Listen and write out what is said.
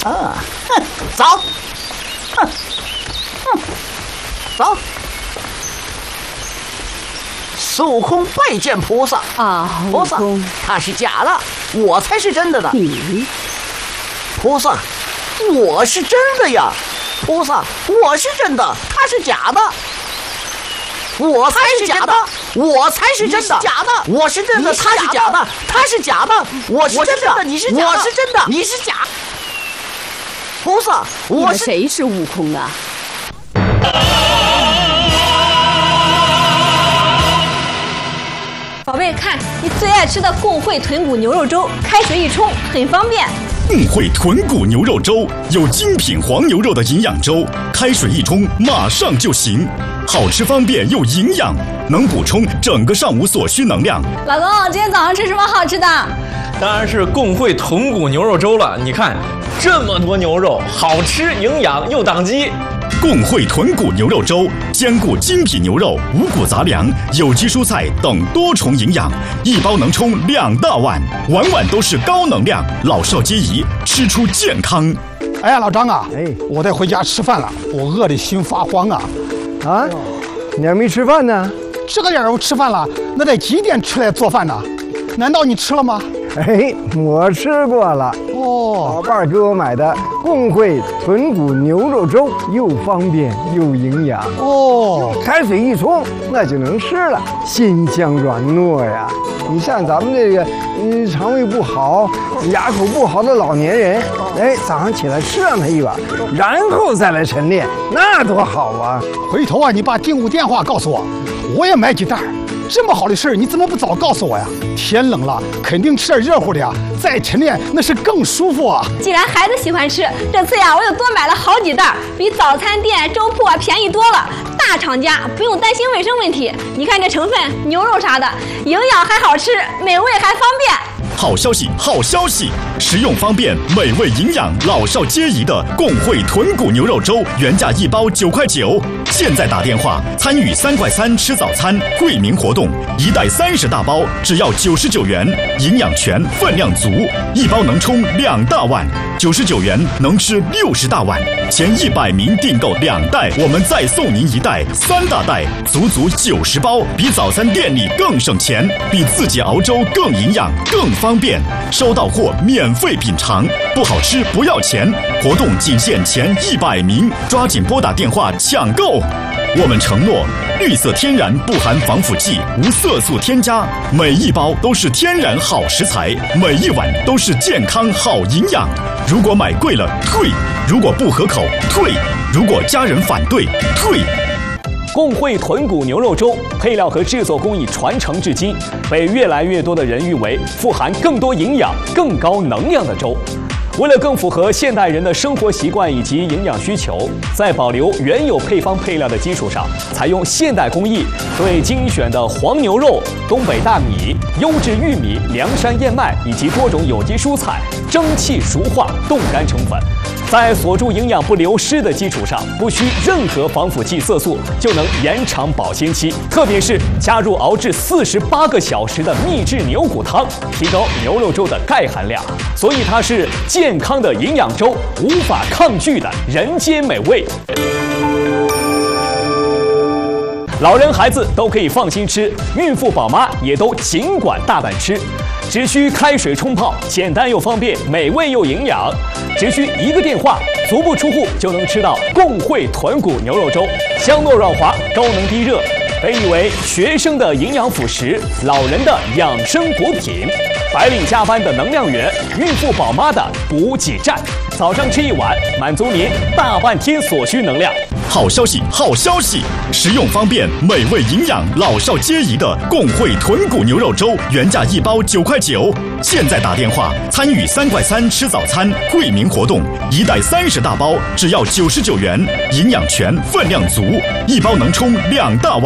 走，走。孙悟空拜见菩萨啊， 菩萨，他是假的，我才是真的呢。菩萨，我是真的呀。菩萨，我是真的，他是假的。我才是假的，我才是真的。假的，我是真的，他是假的，他是假的。我是真的，你是假的。我是真的，你是假。菩萨，我是谁是悟空啊？ 宝贝，看你最爱吃的共惠豚骨牛肉粥，开水一冲，很方便。 共惠豚骨牛肉粥有精品黄牛肉的营养粥，开水一冲，马上就行，好吃方便又营养，能补充整个上午所需能量。 老公，今天早上吃什么好吃的？ 当然是共惠豚骨牛肉粥了。你看，这么多牛肉，好吃、营养又挡饥。 共惠豚骨牛肉粥兼顾精品牛肉、五谷杂粮、有机蔬菜等多重营养，一包能冲2大碗，碗碗都是高能量，老少皆宜，吃出健康。 哎呀，老张啊，我得回家吃饭了，我饿得心发慌啊！ 啊，你还没吃饭呢？ 这个点儿我吃饭了，那得几点吃来做饭呢？难道你吃了吗？ 哎，我吃过了。老伴儿给我买的共惠豚骨牛肉粥，又方便又营养。开水一冲，那就能吃了，鲜香软糯呀。你像咱们这个，肠胃不好、牙口不好的老年人，早上起来吃上它一碗，然后再来晨练，那多好啊！ 回头啊，你把订物电话告诉我，我也买几袋。这么好的事儿，你怎么不早告诉我呀？天冷了，肯定吃点热乎的呀，再晨练那是更舒服啊。 既然孩子喜欢吃，这次呀，我又多买了好几袋，比早餐店、粥铺啊便宜多了。大厂家不用担心卫生问题。你看这成分，牛肉啥的，营养还好吃，美味还方便。 好消息，好消息！实用方便、美味营养、老少皆宜的共惠豚骨牛肉粥，原价1包9块9，现在打电话参与3块3吃早餐惠民活动，1袋30大包，只要99元，营养全，分量足，一包能冲2大碗，99元能吃60大碗。前100名订购2袋，我们再送您1袋3大袋，足足90包，比早餐店里更省钱，比自己熬粥更营养、更方便。收到货免费品尝，不好吃不要钱。活动仅限前100名，抓紧拨打电话抢购。我们承诺，绿色天然，不含防腐剂，无色素添加，每一包都是天然好食材，每一碗都是健康好营养。如果买贵了退，如果不合口退，如果家人反对退。 共惠豚骨牛肉粥配料和制作工艺传承至今，被越来越多的人誉为富含更多营养、更高能量的粥。为了更符合现代人的生活习惯以及营养需求，在保留原有配方配料的基础上，采用现代工艺，对精选的黄牛肉、东北大米、优质玉米、凉山燕麦以及多种有机蔬菜蒸汽熟化冻干成粉。在锁住营养不流失的基础上，不需任何防腐剂色素就能延长保鲜期。特别是加入熬制48个小时的秘制牛骨汤，提高牛肉粥的钙含量，所以它是健康的营养粥，无法抗拒的人间美味。老人孩子都可以放心吃，孕妇宝妈也都尽管大胆吃。只需开水冲泡，简单又方便，美味又营养。只需1个电话，足不出户就能吃到共惠豚骨牛肉粥，香糯软滑，高能低热，被誉为学生的营养辅食，老人的养生补品，白领加班的能量源，孕妇宝妈的补给站。早上吃1碗，满足您大半天所需能量。 好消息，好消息！实用方便、美味营养、老少皆宜的共惠豚骨牛肉粥，原价1包9块9，现在打电话参与3块3吃早餐惠民活动，1袋30大包，只要99元，营养全，分量足，一包能冲2大碗。